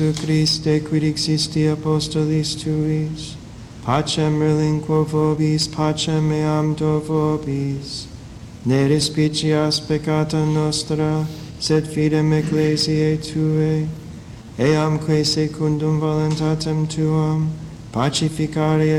Christe quid existi apostolis tuis, pacem relinquo vobis, pacem meam do vobis. Ne respicias peccata nostra, sed fidem ecclesiae Tuae, eamque secundum voluntatem Tuam, pacificare